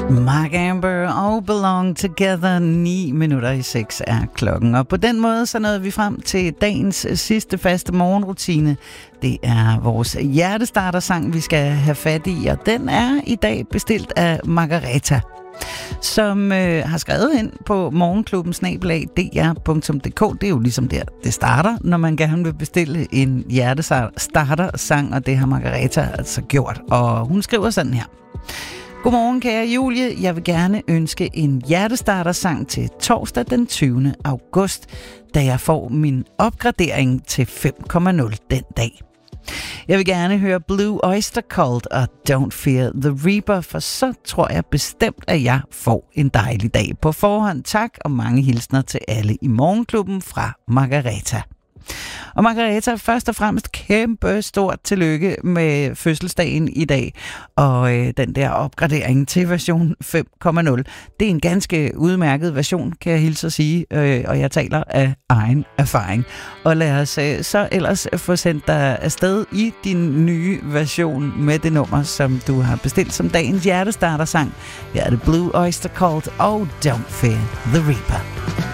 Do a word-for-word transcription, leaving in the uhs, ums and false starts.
Mark Amber og Belong Together. Ni minutter i seks er klokken. Og på den måde så nåede vi frem til dagens sidste faste morgenrutine. Det er vores hjertestartersang, vi skal have fat i. Og den er i dag bestilt af Margareta, som øh, har skrevet ind på morgenklubben snabel-a d r punktum d k. Det er jo ligesom der, det starter, når man gerne vil bestille en hjertestartersang, og det har Margareta altså gjort. Og hun skriver sådan her. Godmorgen, kære Julie. Jeg vil gerne ønske en hjertestartersang til torsdag den tyvende august, da jeg får min opgradering til fem komma nul den dag. Jeg vil gerne høre Blue Oyster Cult og Don't Fear the Reaper, for så tror jeg bestemt, at jeg får en dejlig dag. På forhånd tak, og mange hilsner til alle i morgenklubben fra Margareta. Og Margareta, først og fremmest kæmpe stort tillykke med fødselsdagen i dag, og øh, den der opgradering til version fem komma nul. Det er en ganske udmærket version, kan jeg hilse at sige, øh, og jeg taler af egen erfaring. Og lad os øh, så ellers få sendt dig afsted i din nye version med det nummer, som du har bestilt som dagens hjertestartersang. Her er det Blue Oyster Cult og Don't Fear the Reaper.